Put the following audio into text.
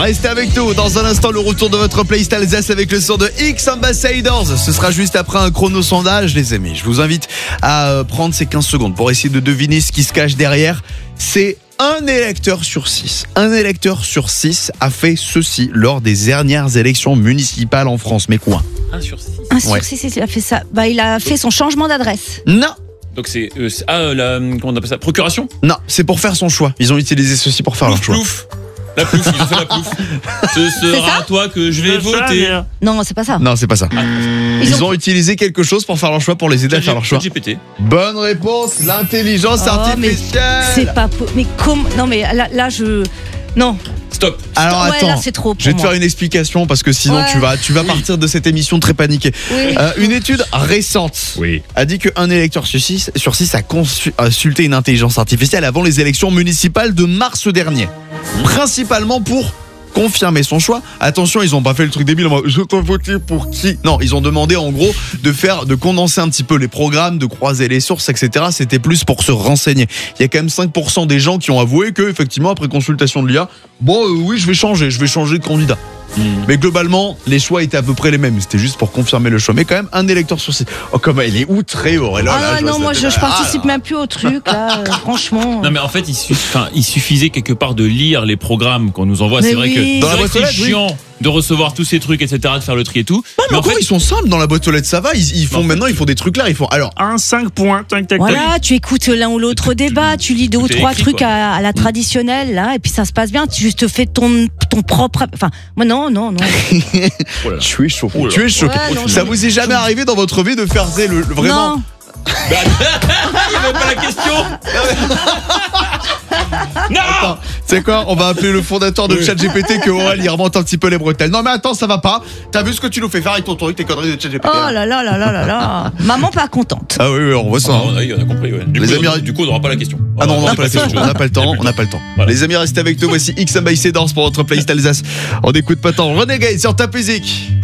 Restez avec nous. Dans un instant, le retour de votre playlist Alsace avec le son de X Ambassadors. Ce sera juste après un chrono sondage, les amis. Je vous invite à prendre ces 15 secondes pour essayer de deviner ce qui se cache derrière. C'est un électeur sur 6. Un électeur sur 6 a fait ceci lors des dernières élections municipales en France. Mais quoi ? 1 sur 6. 1 sur 6, il a fait ça. Il a fait son changement d'adresse. Non. Donc c'est comment on appelle ça, procuration. Non, c'est pour faire son choix. Ils ont utilisé ceci pour faire leur choix. Plouf. La plouf, ils ont fait la plouf. Ce sera à toi que je vais voter. Non, c'est pas ça. Non, c'est pas ça. Ils ont utilisé quelque chose pour faire leur choix, pour les aider à faire leur choix. GPT. Bonne réponse, l'intelligence artificielle. C'est pas... Mais comment... Non, mais là, je... Non. Stop. Alors attends, là, c'est trop pour je vais te moi. faire une explication parce que sinon tu vas partir de cette émission très paniqué. Oui. Une étude récente a dit qu'un électeur sur 6 a consulté une intelligence artificielle avant les élections municipales de mars dernier. Principalement pour confirmer son choix. Attention, ils ont pas fait le truc débile. Je dois voter pour qui ? Non, ils ont demandé en gros de condenser un petit peu les programmes, de croiser les sources, etc. C'était plus pour se renseigner. Il y a quand même 5% des gens qui ont avoué que effectivement après consultation de l'IA, oui, je vais changer de candidat. Mais globalement, les choix étaient à peu près les mêmes. C'était juste pour confirmer le choix. Mais quand même, un électeur sur 6. Oh, comment il est outré, Aurélie. Moi, je participe même plus au truc, là, franchement. Non, mais en fait, il suffisait quelque part de lire les programmes qu'on nous envoie. C'est vrai que dans la boîte aux lettres, chiant de recevoir tous ces trucs, etc., de faire le tri et tout. Mais en fait, ils sont simples dans la boîte aux lettres, ça va. Ils font des trucs là. Ils font alors 5 points. Voilà, tu écoutes l'un ou l'autre débat, tu lis 2 ou 3 trucs à la traditionnelle, là, et puis ça se passe bien. Tu juste fais ton propre. Enfin, moi, non. Tu es choqué. Oh là. Tu es choqué. Ouais, non, Ça vous est jamais arrivé dans votre vie de faire vraiment? Non. Il n'y avait pas la question. Non. Attends, tu sais quoi? On va appeler le fondateur de ChatGPT que Aurel il remonte un petit peu les bretelles. Non mais attends, ça va pas. T'as vu ce que tu nous fais faire avec ton truc, tes conneries de ChatGPT? Oh là là. Maman pas contente. Ah oui, on voit ça. On a compris. Ouais. Du coup, on n'aura pas la question. Ah non, on n'a pas le temps. Voilà. Les amis, restez avec nous. Voici X Ambassadors pour votre playlist Alsace. On n'écoute pas tant. Renegade sur ta musique.